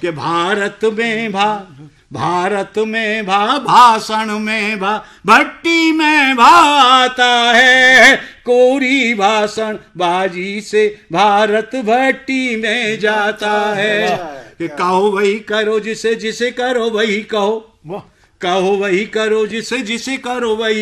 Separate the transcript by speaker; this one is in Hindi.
Speaker 1: कि भारत में भाषण में भट्टी में आता है, कोरी भाषण बाजी से भारत भट्टी में जाता है। कि कहो वही करो जिसे जिसे करो वही कहो, कहो वही करो जिसे जिसे करो वही